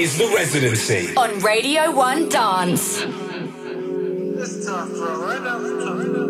is The Residency on Radio 1 Dance. It's tough, bro. Right now,